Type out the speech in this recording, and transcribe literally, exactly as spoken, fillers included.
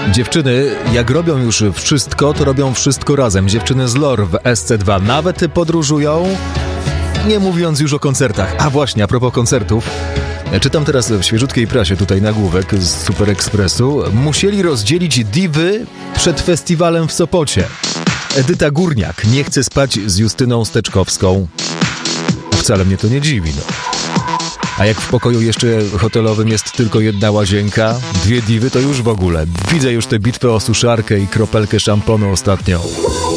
Dziewczyny, jak robią już wszystko, to robią wszystko razem. Dziewczyny z Lore w S C dwa nawet podróżują, nie mówiąc już o koncertach. A właśnie, a propos koncertów, czytam teraz w świeżutkiej prasie tutaj nagłówek z Super Expressu. Musieli rozdzielić diwy przed festiwalem w Sopocie. Edyta Górniak nie chce spać z Justyną Steczkowską. Wcale mnie to nie dziwi, no. A jak w pokoju jeszcze hotelowym jest tylko jedna łazienka, dwie diwy, to już w ogóle. Widzę już tę bitwę o suszarkę i kropelkę szamponu ostatnio.